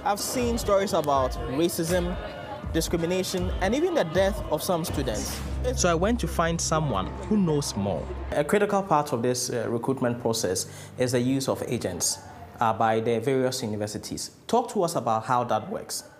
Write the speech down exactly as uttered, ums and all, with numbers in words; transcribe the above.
I've seen stories about racism, discrimination, and even the death of some students. So I went to find someone who knows more. A critical part of this uh, recruitment process is the use of agents uh, by the various universities. Talk to us about how that works.